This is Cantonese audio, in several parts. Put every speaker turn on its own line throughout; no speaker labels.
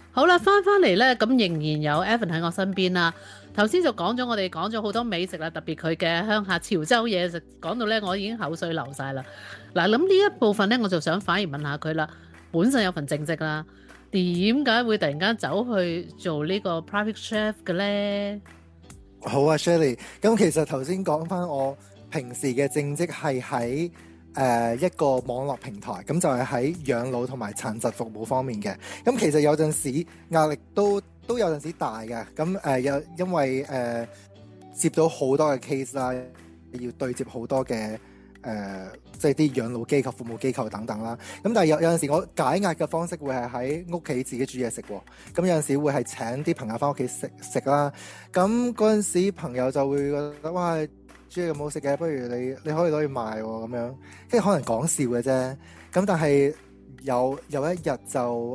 好啦，翻嚟咧，咁仍然有 Evan 喺我身邊啦。頭先就講咗，我哋講咗好多美食啦，特別佢嘅鄉下潮州嘢食，講到咧我已經口水流晒啦。嗱，咁呢一部分咧，我就想反而問下佢啦。本身有份正職啦，點解會突然間走去做呢個 private chef 嘅咧？
好啊，Shirley。咁其實頭先講翻我平時嘅正職係喺一個網絡平台，咁就係喺養老同埋殘疾服務方面嘅。咁其實有陣時壓力都有陣時大嘅。咁因為接到好多嘅 case 啦，要對接好多嘅即係啲養老機構、服務機構等等啦。咁但係有陣時我解壓嘅方式會係喺屋企自己煮嘢食喎。咁有陣時會係請啲朋友翻屋企食啦。咁嗰陣時朋友就會覺得哇，煮嘢咁好食嘅，不如你可以攞去賣喎咁樣。跟住可能講笑嘅啫。咁但係有一日就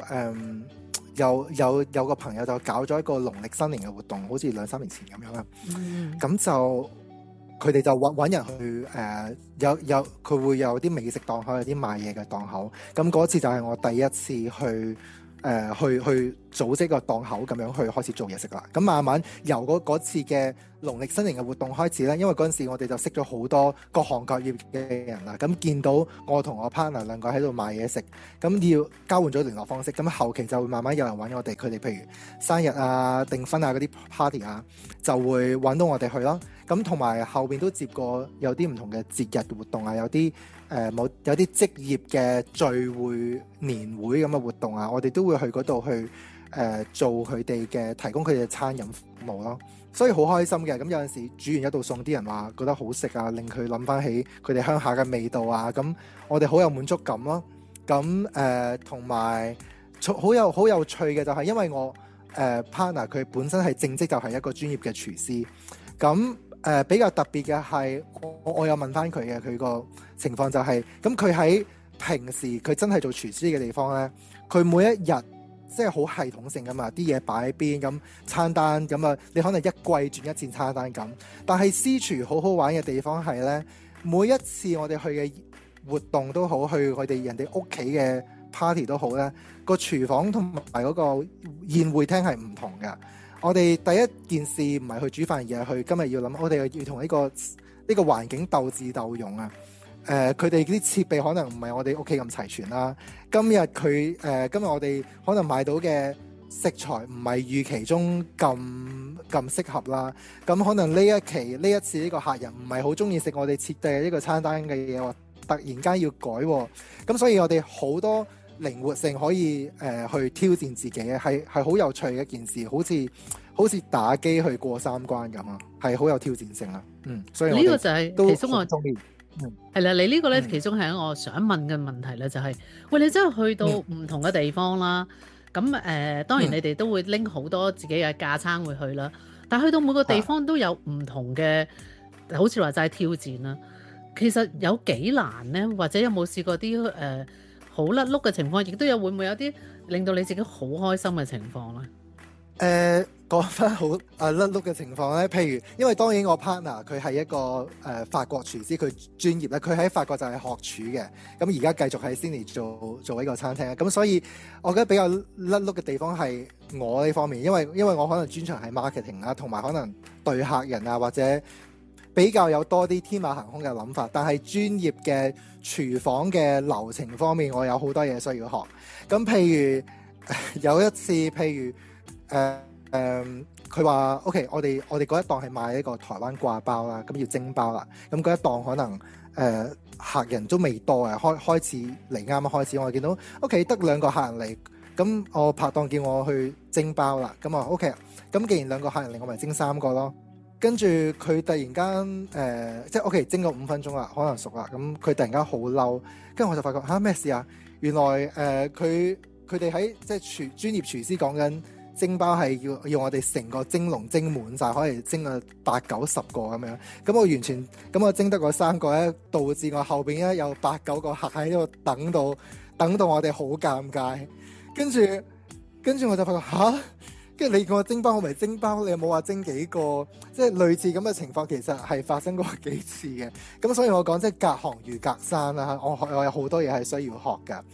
有個朋友就搞咗一個農曆新年嘅活動，好似2-3年前咁樣啦。咁就佢哋就揾人去佢會有啲美食檔口，有啲賣嘢嘅檔口。咁嗰次就係我第一次去組織個檔口咁樣去開始做嘢食啦。咁慢慢由嗰次嘅農曆新年嘅活動開始咧，因為嗰陣時我哋就識咗好多各行各業嘅人啦。咁見到我同我 partner 兩個喺度賣嘢食，咁要交換咗聯絡方式。咁後期就會慢慢有人揾我哋，佢哋譬如生日啊、訂婚啊嗰啲 party 啊，就會揾到我哋去啦。咁同埋後邊都接過有啲唔同嘅節日活動啊，有啲職業嘅聚會、年會咁嘅活動啊，我哋都會去嗰度去做佢哋嘅提供佢哋嘅餐飲服務咯。所以好開心嘅。咁有陣時煮完一道餸，啲人話覺得好食啊，令佢諗翻起佢哋鄉下嘅味道啊，咁我哋好有滿足感咯。咁同埋好有趣嘅就係因為我partner 佢本身係正職就係一個專業嘅廚師。咁比較特別嘅係，我有問翻佢嘅，佢個情況就係，咁佢喺平時佢真係做廚師嘅地方咧，佢每一日即係好系統性噶嘛，啲嘢擺喺邊，咁餐單咁啊，你可能一季轉一次餐單咁。但係私廚好好玩嘅地方係咧，每一次我哋去嘅活動都好，去佢哋人哋屋企嘅 party 都好咧，個廚房同埋嗰個宴會廳係唔同嘅。我哋第一件事唔係去煮飯，而係去今日要諗，我哋要同呢個環境鬥智鬥勇啊！佢哋啲設備可能唔係我哋屋企咁齊全啦。今日我哋可能買到嘅食材唔係預期中咁適合啦。咁可能呢一次呢個客人唔係好中意食我哋設計呢個餐單嘅嘢，突然間要改喎。咁所以我哋好多靈活性可以去挑戰自己嘅，係好有趣嘅一件事，好似打機去過三關咁啊，係好有挑戰性啊。所以我
呢個就係其中我
中意。
係啦，你呢個咧其中係我想問嘅問題咧，就係喂，你真係去到唔同嘅地方啦，咁當然你哋都會拎好多自己嘅架撐會去啦，但係去到每個地方都有唔同嘅，好似話齋挑戰啦。其實有幾難咧，或者有冇試過啲好甩碌嘅情況，亦都有會唔會有啲令到你自己好開心嘅情況咧？
講翻好甩碌嘅情況咧，譬如因為當然我 partner 佢係一個法國廚師，佢專業咧，佢喺法國就係學廚嘅，咁而家繼續喺 Sydney 做呢個餐廳，咁所以我覺得比較甩碌嘅地方係我呢方面，因為我可能專長係 marketing 啦，同埋可能對客人啊或者比較有多啲天馬行空嘅諗法，但係專業嘅廚房嘅流程方面，我有好多嘢需要學。咁譬如有一次，譬如佢話 OK， 我哋嗰一檔係賣一個台灣掛包啦，咁要蒸包啦。咁嗰一檔可能客人都未多啊，開始嚟啱啱開始，我見到 OK 得2個客人嚟，咁我拍檔叫我去蒸包啦。咁啊 OK， 咁既然2個客人嚟，我咪蒸3個咯。跟住佢突然間即係 OK 蒸咗5分鐘啦，可能熟啦。咁佢突然間好嬲，跟住我就發覺咩事啊？原來佢哋喺即係專業廚師講緊蒸包係要我哋成個蒸籠蒸滿晒，可以蒸到8-9-10個咁樣。咁我完全我蒸得嗰3個咧，導致我後邊咧有8-9個客喺度等到我哋好尷尬。跟住我就發覺跟住你叫我蒸包，我咪蒸包，你有冇話蒸幾個？即係類似咁嘅情況，其實係發生過幾次嘅。咁所以我講即係隔行如隔山啦。我有好多嘢係需要學㗎。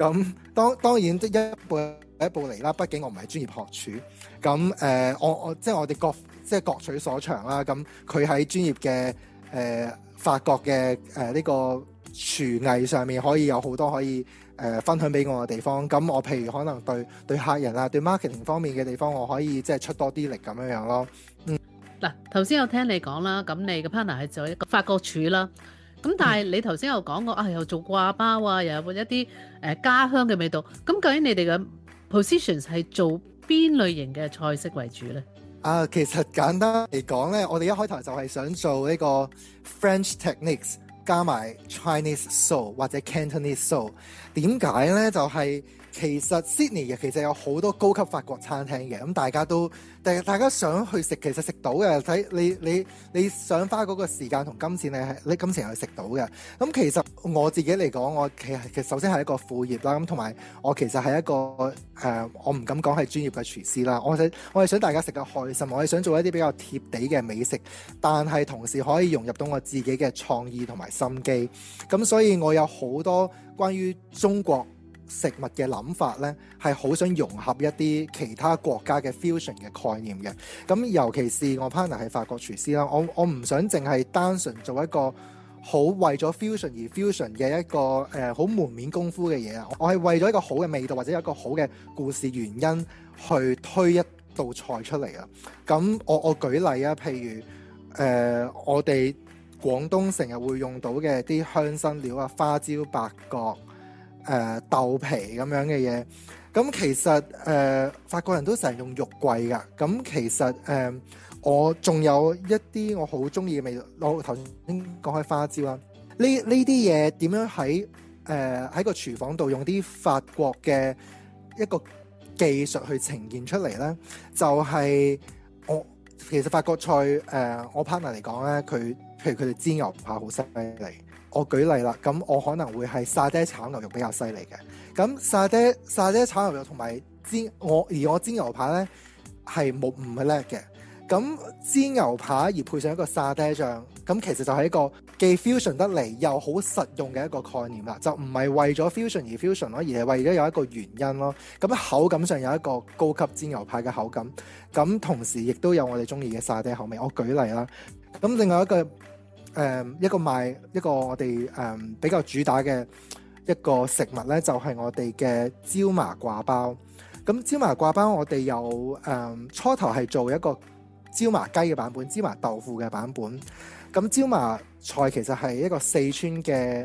咁當然即一步一步嚟啦，畢竟我唔係專業學廚。咁我即係我哋各取所長啦。咁佢喺專業嘅法國嘅呢個廚藝上面可以有好多可以分享俾我嘅地方。咁我譬如可能對客人啊，對 marketing 方面嘅地方，我可以即係出多啲力咁樣咯。
嗱，頭先有聽你講啦，咁你嘅 partner 係做一個法國廚啦。咁但係你頭先有講過又做掛包啊，又有一啲家鄉嘅味道。咁究竟你哋嘅 positions 係做邊類型嘅菜式為主咧？
其實簡單嚟講咧，我哋一開頭就係想做呢個 French techniques 加埋 Chinese soul 或者 Cantonese soul。點解咧？就係其實 Sydney 其實有好多高級法國餐廳嘅，咁大家想去食，其實食到嘅。睇你想花嗰個時間同金錢，你金錢係食到嘅。咁其實我自己嚟講，我其實首先係一個副業啦，咁同埋我其實係一個我唔敢講係專業嘅廚師啦。我係想大家食得開心，我係想做一啲比較貼地嘅美食，但係同時可以融入到我自己嘅創意同埋心機。咁所以我有好多關於中國食物嘅諗法咧，係好想融合一啲其他國家嘅 fusion 嘅概念嘅。咁尤其是我 partner 係法國廚師啦，我唔想淨係單純做一個好為咗 fusion 而 fusion 嘅一個好門面功夫嘅嘢啊！我係為咗一個好嘅味道或者一個好嘅故事原因去推一道菜出嚟啊！咁我舉例啊，譬如我哋廣東成日會用到嘅啲香辛料啊，花椒、八角、豆皮咁樣嘅嘢。咁其實法國人都成日用肉桂㗎。咁其實我仲有一啲我好中意嘅味道。我頭先講開花椒啦，呢啲嘢點樣喺個廚房度用啲法國嘅一個技術去呈現出嚟咧？就係其實法國菜我 partner 嚟講咧，譬如佢哋煎牛扒好犀利。我舉例啦，咁我可能會係沙爹炒牛肉比較犀利嘅。咁沙爹炒牛肉同埋我煎牛扒咧係唔係叻嘅。咁煎牛扒而配上一個沙爹醬，咁其實就係一個既 fusion 得嚟又好實用嘅一個概念啦。就唔係為咗 fusion 而 fusion 咯，而係為咗有一個原因咯。咁口感上有一個高級煎牛扒嘅口感，咁同時亦都有我哋中意嘅沙爹口味。我舉例啦，咁另外一個我哋比較主打嘅一個食物咧，就係我哋嘅椒麻掛包。咁椒麻掛包我哋有初頭係做一個椒麻雞嘅版本，椒麻豆腐嘅版本。咁椒麻菜其實係一個四川嘅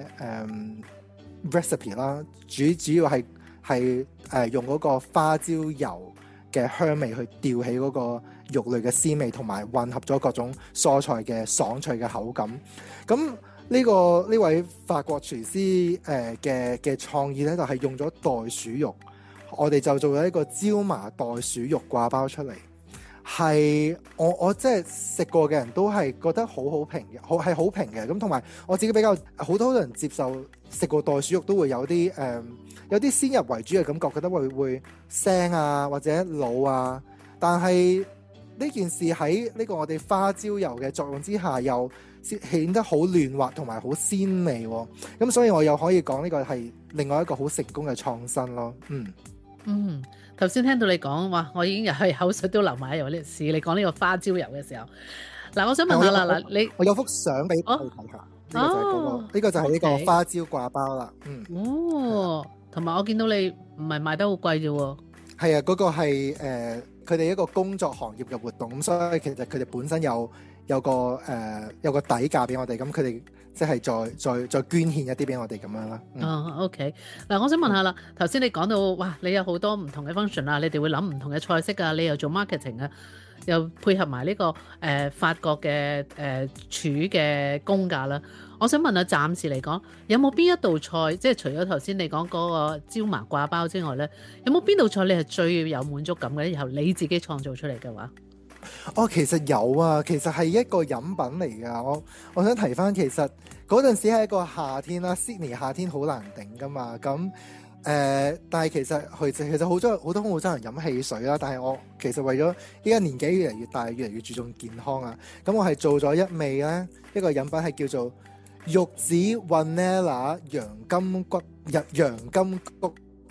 recipe 啦，主要係用嗰個花椒油嘅香味去吊起嗰個肉類嘅鮮味，同埋混合咗各種蔬菜嘅爽脆嘅口感。咁呢位法國廚師嘅創意咧，就係用咗袋鼠肉，我哋就做咗一個椒麻袋鼠肉掛包出嚟。係我即係食過嘅人都係覺得好評嘅，係好評嘅。咁同埋我自己比較好多人接受食過袋鼠肉都會有啲先入為主嘅感覺，覺得會腥啊或者老啊。但係呢件事喺呢個我哋花椒油嘅作用之下，又顯得好嫩滑同埋好鮮味喎。咁所以我又可以講呢個係另外一個好成功嘅創新咯。
頭先聽到你講話，我已經又係口水都流埋。有呢事，你講呢個花椒油嘅時候，嗱，我想問下啦，
我有幅相俾你睇下，呢個就係呢個花椒掛包啦。
同埋我見到你唔係賣得好貴啫喎。
係啊，嗰個係佢哋一個工作行業嘅活動，咁所以其實佢哋本身有個底價俾我哋，咁佢哋即係再捐獻一啲俾我哋咁樣啦。
OK。嗱，我想問下啦，頭先你講到哇，你有好多唔同嘅 function 啊，你哋會諗唔同嘅菜式啊，你又做 marketing 啊，又配合埋呢個法國嘅廚嘅工價啦。我想問下，暫時嚟講，有冇邊一道菜，即係除咗頭先你講嗰個椒麻掛包之外咧，有冇邊道菜你係最有滿足感嘅？然後你自己創造出嚟嘅話？
其實有啊，其實係一個飲品嚟㗎。我想提翻，其實嗰陣時係一個夏天啦，Sydney 夏天好難頂㗎嘛。咁但係其實好多人飲汽水啦。但係我其實為咗依家年紀越嚟越大，越嚟越注重健康啊。咁我係做咗一味咧，一個飲品係叫做玉子 Vanilla 洋甘菊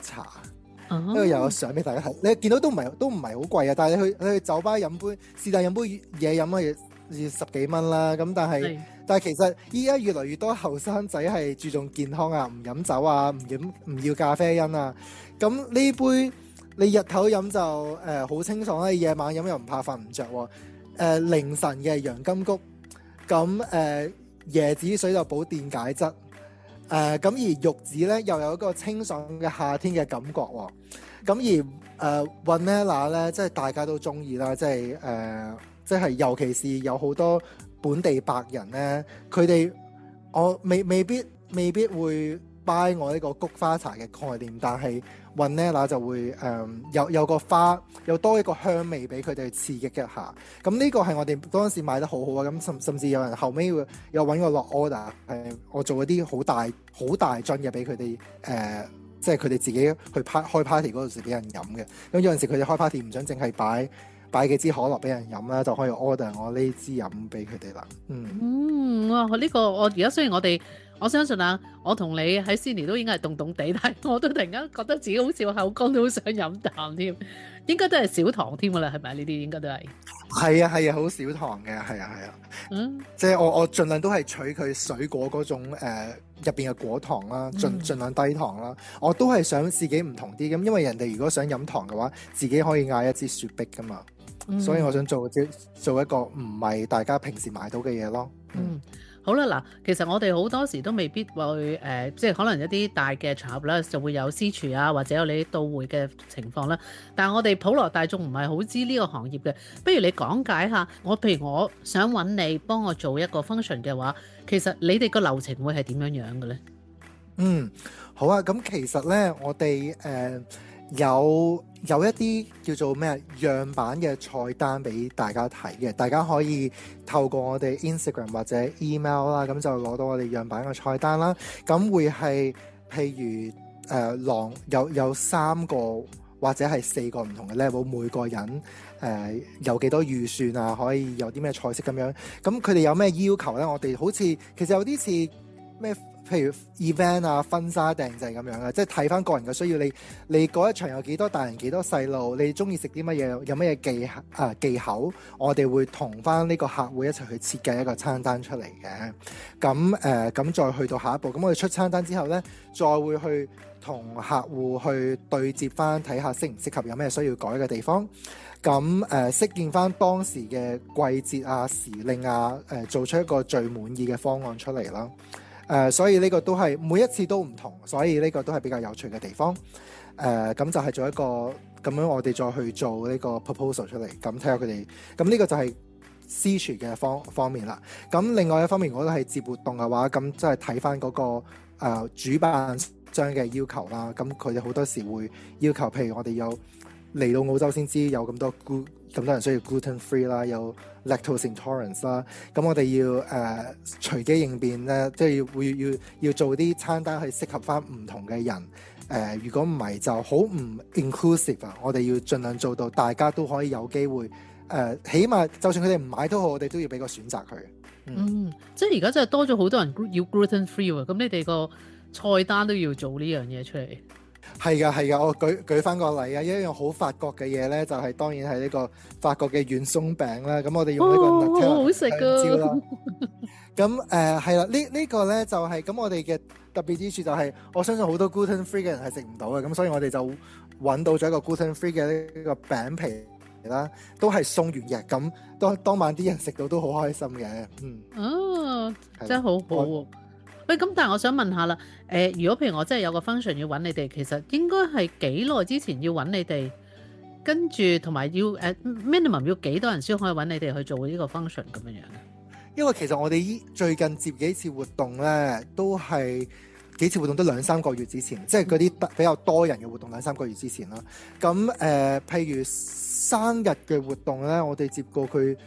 茶。呢個有個相俾大家睇，你見到都唔係好貴啊，但係你去酒吧飲杯是但飲杯嘢飲啊，要10幾蚊啦。咁但係其實依家越來越多後生仔係注重健康啊，唔飲酒啊，唔要咖啡因啊。咁呢杯你日頭飲就好清爽啦，夜晚飲又唔怕瞓唔着喎。凌晨嘅洋甘菊，咁椰子水就補電解質。咁而玉子咧又有一個清爽嘅夏天嘅感覺喎。咁而Vanilla 咧，即係大家都中意啦，即係尤其是有好多本地白人咧，佢哋我未必會 buy 我呢個菊花茶嘅概念，但係 Vanilla 就會有個花，有多一個香味俾佢哋刺激一下。咁呢個係我哋嗰陣時買得好好啊！咁甚至有人後尾會有揾我落 order，我做一啲好大樽嘅俾佢哋即係佢哋自己去開 party 嗰陣時俾人飲嘅。咁有陣時佢哋開 party 唔想淨係擺幾支可樂俾人飲啦，就可以 order 我呢支飲俾佢哋啦。
哇！呢個我而家雖然我相信啊，我同你喺 Sydney 都應該係凍凍地，但係我都突然間覺得自己好似口乾，都好想飲啖添。應該都係少糖添㗎啦，係咪？呢啲應該都係。係
啊，好少糖嘅，係啊。即係我盡量都係取佢水果嗰種入邊嘅果糖啦，盡量低糖啦。我都係想自己唔同啲咁，因為人哋如果想飲糖嘅話，自己可以嗌一支雪碧㗎嘛。所以我想做一個唔係大家平時買到嘅嘢咯。
好啦，嗱，其實我哋好多時都未必會即係可能一啲大嘅場合咧，就會有私廚啊，或者有你到會嘅情況啦。但係我哋普羅大眾唔係好知呢個行業嘅，不如你講解下。譬如我想揾你幫我做一個 function 嘅話，其實你哋個流程會係點樣樣嘅咧？
好啊。咁其實咧，我哋有一啲叫做咩樣板嘅菜單俾大家睇嘅，大家可以透過我哋 Instagram 或者 email 啦，咁就攞到我哋樣板嘅菜單啦。咁會係譬如有3個或者係4個唔同嘅 level，每個人有幾多預算啊，可以有啲咩菜式咁樣。咁佢哋有咩要求咧？我哋好似其實有啲似咩？譬如 event 啊、婚紗訂製咁樣啊，即係睇翻個人嘅需要。你嗰一場有幾多大人、幾多細路，你中意食啲乜嘢，有乜嘢技巧，我哋會同翻呢個客戶一齊去設計一個餐單出嚟嘅。咁再去到下一步，咁我哋出餐單之後咧，再會去同客戶去對接翻，睇下適唔適合，有咩需要改嘅地方。咁適應翻當時嘅季節啊、時令啊，做出一個最滿意嘅方案出嚟啦。所以呢個都係每一次都唔同，所以呢個都係比較有趣嘅地方。咁就係做一個咁樣，我哋再去做呢個 proposal 出嚟，咁睇下佢哋。咁呢個就係私廚嘅方面啦。咁另外一方面，如果係接活動嘅話，咁即係睇翻嗰個主辦商嘅要求啦。咁佢哋好多時會要求，譬如我哋有嚟到澳洲先知有咁多人需要 gluten free 啦，有 lactose intolerance 啦，咁我哋要隨機應變咧，即係要做啲餐單去適合翻唔同嘅人。如果唔係就好唔 inclusive 啊，我哋要盡量做到大家都可以有機會。起碼就算佢哋唔買都好，我哋都要俾個選擇佢。
即係而家真係多咗好多人要 gluten free 喎，咁你哋個菜單都要做呢樣嘢出嚟。
係噶，我舉翻個例啊！一樣好法國嘅嘢咧，就係當然係呢個法國嘅軟鬆餅啦。咁我哋用呢個 Nutella
好好食㗎
啦。咁係啦，呢個咧就係咁，我哋嘅特別之處就係，我相信好多 gluten free 嘅人係食唔到嘅，咁所以我哋就揾到咗一個 gluten free 嘅呢個餅皮啦，都係鬆軟嘅。咁當晚啲人食到都好開心嘅。
真係好好喎。喂，咁但係我想問下啦，如果譬如我真係有個 function 要揾你哋，其實應該係幾耐之前要揾你哋，跟住同埋要minimum 要幾多人先可以揾你哋去做呢個 function 咁樣樣？
因為其實我哋最近接幾次活動咧，都係幾次活動都2-3個月之前，即係嗰啲比較多人嘅活動2-3個月之前啦。咁譬如生日嘅活動咧，我哋接過佢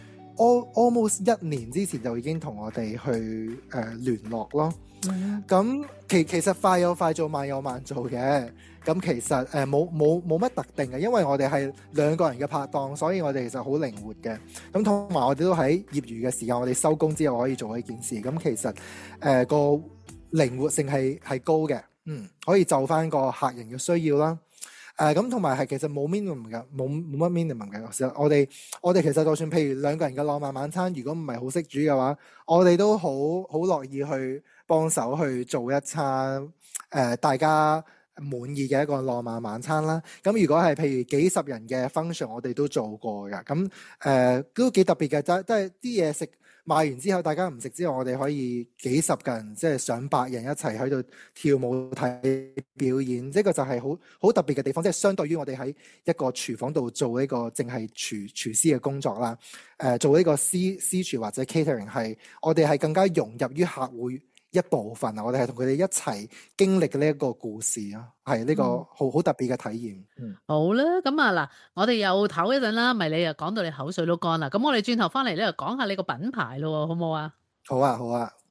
almost 1年之前就已經同我哋去聯絡咯。咁其實快有快做，慢有慢做嘅。咁其實冇乜特定嘅，因為我哋係2個人嘅拍檔，所以我哋其實好靈活嘅。咁同埋我哋都喺業餘嘅時間，我哋收工之後可以做呢件事。咁其實個靈活性係高嘅。 可以就翻個客人嘅需要啦。咁同埋係其實冇 minimum 嘅，冇乜 minimum 嘅。其實我哋其實就算譬如兩個人嘅浪漫晚餐，如果唔係好識煮嘅話，我哋都好樂意去幫手去做一餐大家滿意嘅一個浪漫晚餐啦。咁如果係譬如幾十人嘅 function，我哋都做過㗎。咁都幾特別嘅，都係啲嘢食賣完之後，大家唔食之後，我哋可以幾十個人，即係上百人一齊喺度跳舞睇表演。呢個就係好特別嘅地方，即係相對於我哋喺一個廚房度做呢個淨係廚師嘅工作啦。做呢個私廚或者 catering 係我哋係更加融入於客戶一部分啊！我哋係同佢哋一齊經歷嘅呢一個故事啊，係呢個好特別嘅體驗。
好啦，咁啊嗱，我哋又唞一陣啦，咪你又講到你口水都乾啦。咁我哋轉頭翻嚟咧，又講下你個品牌咯，好唔好啊？
好啊，好啊。